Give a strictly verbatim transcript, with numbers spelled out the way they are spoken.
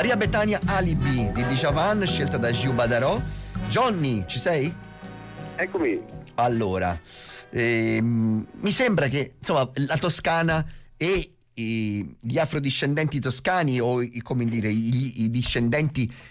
Maria Bethania Alibi di Djavan, scelta da Giu Badarò. Johnny, ci sei? Eccomi. Allora, ehm, mi sembra che insomma la Toscana e i, gli afrodiscendenti toscani o i, come dire i, i discendenti